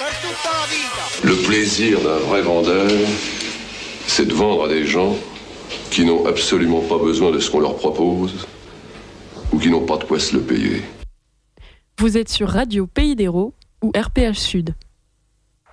Le plaisir d'un vrai vendeur, c'est de vendre à des gens qui n'ont absolument pas besoin de ce qu'on leur propose ou qui n'ont pas de quoi se le payer. Vous êtes sur Radio Pays d'Hérault ou RPH Sud.